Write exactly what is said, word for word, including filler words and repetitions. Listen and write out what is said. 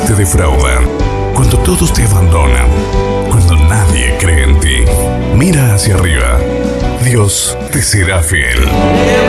te defraudan, cuando todos te abandonan, cuando nadie cree en ti. Mira hacia arriba. Dios te será fiel.